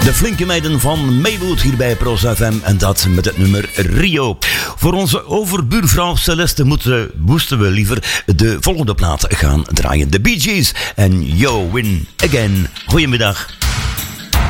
De flinke meiden van Maywood hier bij Pros FM en dat met het nummer Rio. Voor onze overbuurvrouw Celeste moesten we liever de volgende plaat gaan draaien. De Bee Gees en Yo Win Again. Goedemiddag.